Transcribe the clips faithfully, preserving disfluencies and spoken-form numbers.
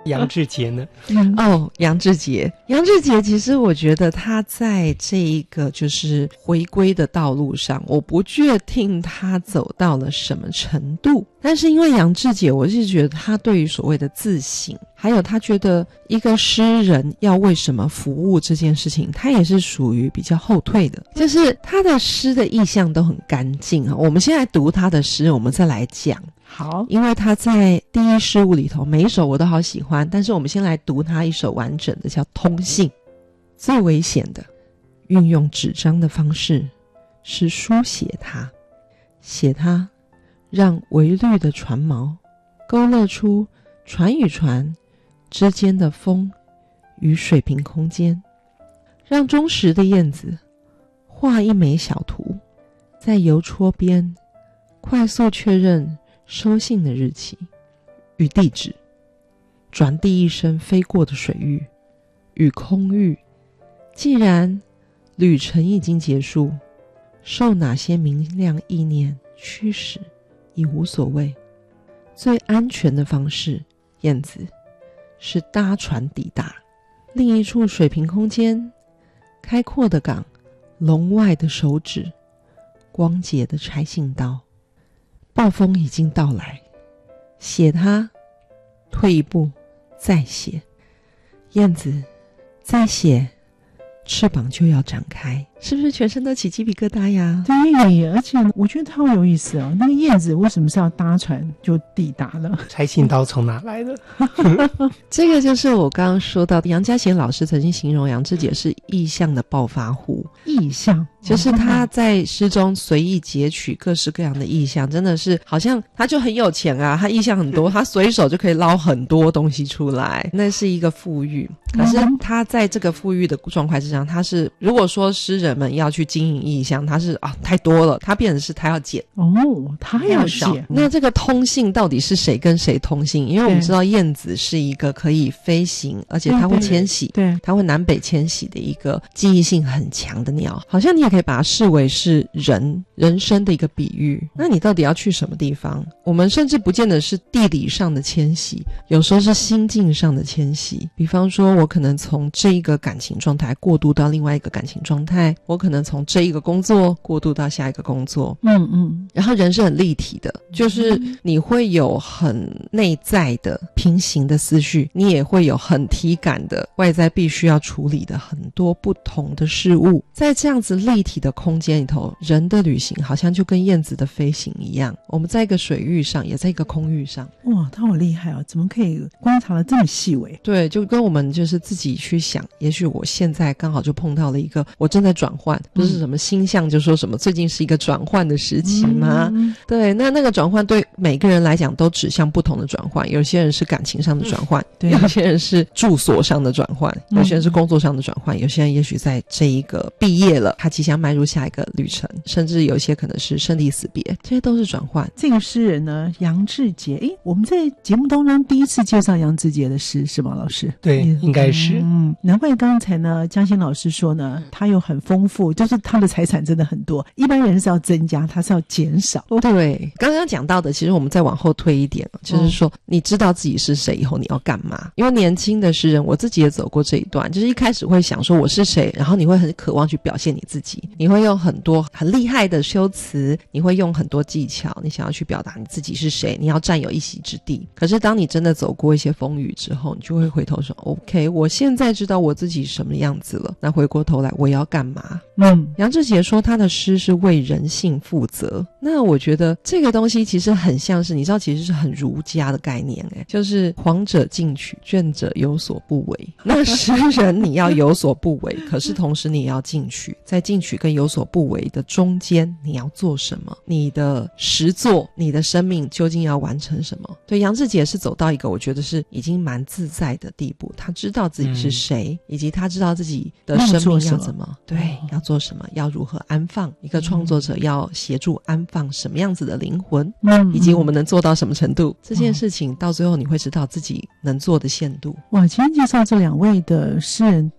杨志杰呢？ 哦，杨志杰，杨志杰，其实我觉得他在这一个就是回归的道路上，我不确定他走到了什么程度，但是因为杨志杰，我是觉得他对于所谓的自省，还有他觉得一个诗人要为什么服务这件事情，他也是属于比较后退的，就是他的诗的意象都很干净啊。我们现在读他的诗，我们再来讲。 好， 因为他在第一诗物里头每一首我都好喜欢，但是我们先来读他一首完整的，叫《通信》。最危险的运用纸张的方式是书写它，写它让微绿的船锚勾勒出船与船之间的风与水平空间，让忠实的燕子画一枚小图，在邮戳边快速确认收信的日期与地址，转递一声飞过的水域与空域。既然旅程已经结束，受哪些明亮意念驱使已无所谓。最安全的方式，燕子，是搭船抵达另一处水平空间，开阔的港，笼外的手指，光洁的拆信刀。暴风已经到来，写它，退一步，再写。燕子，再写，翅膀就要展开，是不是全身都起鸡皮疙瘩呀？ 对，而且我觉得它好有意思哦。那个燕子为什么是要搭船就抵达了？ 拆信刀从哪来的？ 这个就是我刚刚说到的，杨家贤老师曾经形容杨志杰是意象的暴发户。 意象就是他在诗中随意截取各式各样的意象，真的是好像他就很有钱啊，他意象很多，他随手就可以捞很多东西出来，那是一个富裕。可是他在这个富裕的状况之上，他是如果说诗人们要去经营意象，他是啊太多了，他变成是他要减哦，他要减。 那这个通信到底是谁跟谁通信？因为我们知道燕子是一个可以飞行，而且它会迁徙， 对， 它会南北迁徙的一个记忆性很强的鸟，好像你也可以把它视为是人人生的一个比喻。那你到底要去什么地方？我们甚至不见得是地理上的迁徙，有时候是心境上的迁徙。比方说我可能从这一个感情状态过渡到另外一个感情状态，我可能从这一个工作过渡到下一个工作。 嗯嗯。 然后人是很立体的，就是你会有很内在的平行的思绪，你也会有很体感的外在必须要处理的很多不同的事物。在这样子立体的空间里头，人的旅行好像就跟燕子的飞行一样，我们在一个水域上，也在一个空域上。 哇，他好厉害哦，怎么可以观察得这么细微？ 对，就跟我们就是自己去想，也许我现在刚好就碰到了一个我正在转换，不是什么星象就说什么最近是一个转换的时期吗？嗯、对，那那个转换对每个人来讲都指向不同的转换，有些人是感情上的转换、嗯、对，有些人是住所上的转换、嗯、有些人是工作上的转换，有些人也许在这一个毕业了，他即将迈入下一个旅程，甚至有些可能是生离死别，这些都是转换。 这个诗人呢，杨志杰，诶，我们在节目当中第一次介绍杨志杰的诗是吗，老师？ 对，应该是。 嗯，难怪刚才呢江欣老师说呢，他有很丰富，就是他的财产真的很多，一般人是要增加，他是要减少。 对，刚刚讲到的其实我们再往后推一点，就是说你知道自己是谁以后你要干嘛。因为年轻的诗人，我自己也走过这一段，就是一开始会想说我是谁，然后你会很渴望去表现你自己，你会用很多很厉害的修辞，你会用很多技巧，你想要去表达你自己是谁，你要占有一席之地。可是当你真的走过一些风雨之后，你就会回头说 OK， 我现在知道我自己什么样子了，那回过头来我要干嘛。嗯，杨志杰说他的诗是为人性负责，那我觉得这个东西其实很像是，你知道其实是很儒家的概念诶，就是皇者进取，倦者有所不为。那诗人你要有所不为，可是同时你也要进取，在进取跟有所不为的中间你要做什么，你的实作，你的生命究竟要完成什么。对，杨志杰是走到一个我觉得是已经蛮自在的地步，他知道自己是谁、嗯、以及他知道自己的生命要怎么，对，要做什么，要如何安放，一个创作者要协助安放什么样子的灵魂、嗯、以及我们能做到什么程度、嗯、这件事情到最后你会知道自己能做的限度。 哇，今天介绍这两位的诗人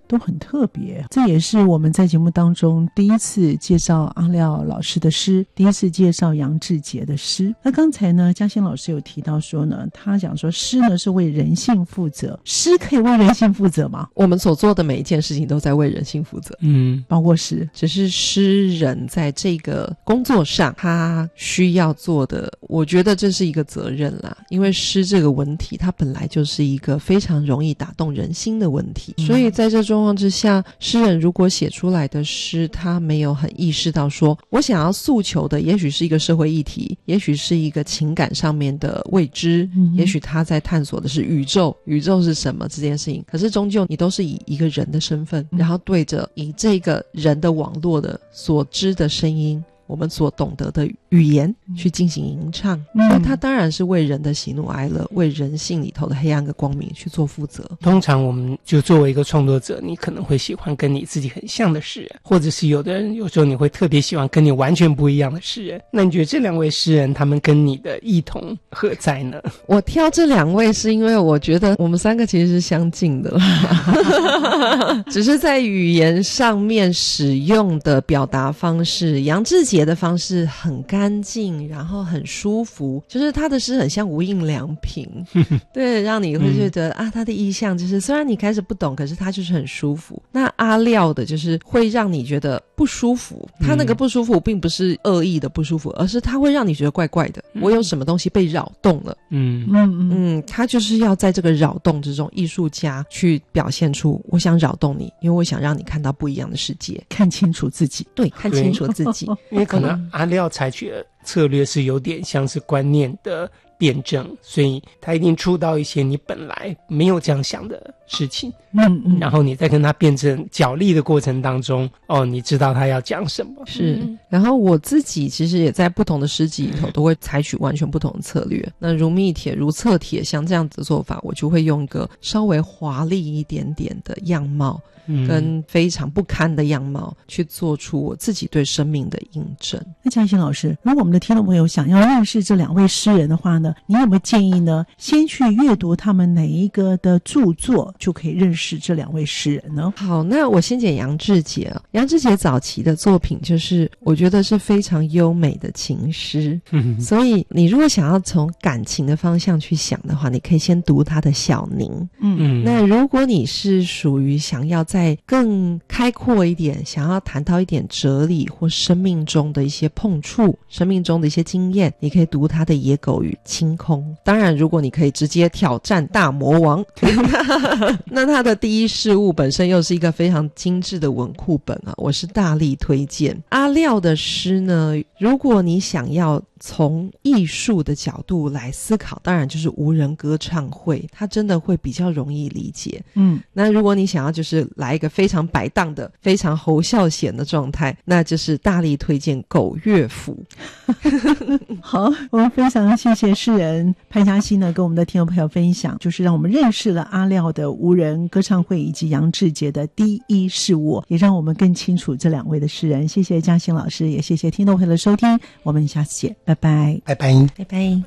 都很特别。这也是我们在节目当中第一次介绍阿廖老师的诗，第一次介绍杨志杰的诗。那刚才呢，嘉欣老师有提到说呢，他讲说诗呢是为人性负责，诗可以为人性负责吗？ 我们所做的每一件事情都在为人性负责， 嗯， 包括诗， 只是诗人在这个工作上他需要做的，我觉得这是一个责任啦。因为诗这个文体它本来就是一个非常容易打动人心的问题，嗯、所以在这状况之下，诗人如果写出来的诗他没有很意识到说我想要诉求的也许是一个社会议题，也许是一个情感上面的未知、嗯、也许他在探索的是宇宙宇宙是什么这件事情，可是终究你都是以一个人的身份、嗯、然后对着以这个人的网络的所知的声音，我们所懂得的语言去进行吟唱，那、嗯、他当然是为人的喜怒哀乐，为人性里头的黑暗跟光明去做负责。 通常我们就作为一个创作者，你可能会喜欢跟你自己很像的诗人，或者是有的人有时候你会特别喜欢跟你完全不一样的诗人。那你觉得这两位诗人他们跟你的异同何在呢？ 我挑这两位是因为我觉得我们三个其实是相近的啦只是在语言上面使用的表达方式，杨志杰的方式很干净，然后很舒服，就是他的诗很像无印良品对，让你会觉得、嗯、啊，他的意象就是虽然你开始不懂，可是他就是很舒服。那阿廖的就是会让你觉得不舒服，他那个不舒服并不是恶意的不舒服、嗯、而是他会让你觉得怪怪的、嗯、我有什么东西被扰动了。 嗯嗯嗯，他就是要在这个扰动之中，艺术家去表现出我想扰动你，因为我想让你看到不一样的世界， 看清楚自己。 对，看清楚自己因为可能阿廖采取的策略是有点像是观念的辩证，所以他一定触到一些你本来没有这样想的事情，嗯嗯，然后你在跟他辩证角力的过程当中，哦，你知道他要讲什么。 是、嗯、然后我自己其实也在不同的诗集里头都会采取完全不同的策略。那如密帖如侧帖像这样子的做法，我就会用一个稍微华丽一点点的样貌跟非常不堪的样貌去做出我自己对生命的印证。 那嘉欣老师，如果我们的听众朋友想要认识这两位诗人的话呢，你有没有建议呢？先去阅读他们哪一个的著作就可以认识这两位诗人呢？ 好，那我先讲杨志杰。杨志杰早期的作品就是我觉得是非常优美的情诗所以你如果想要从感情的方向去想的话，你可以先读他的小宁。嗯，那如果你是属于想要在再更开阔一点，想要谈到一点哲理或生命中的一些碰触，生命中的一些经验，你可以读他的野狗与清空。当然如果你可以直接挑战大魔王那他的第一事物本身又是一个非常精致的文库本啊，我是大力推荐。阿廖的诗呢，如果你想要从艺术的角度来思考，当然就是无人歌唱会，它真的会比较容易理解。嗯，那如果你想要就是来一个非常摆荡的非常侯孝贤的状态，那就是大力推荐狗乐府好，我们非常谢谢诗人潘嘉欣呢跟我们的听众朋友分享，就是让我们认识了阿廖的无人歌唱会以及杨志杰的第一事物，也让我们更清楚这两位的诗人。谢谢嘉欣老师，也谢谢听众朋友的收听，我们下次见，拜拜拜拜拜拜。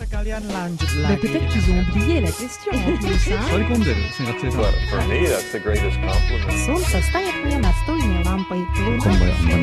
Mais peut-être qu'ils ont oublié la question en plus, hein? For me, that's the greatest compliment. Солнце встает мне настольной лампой. Комбо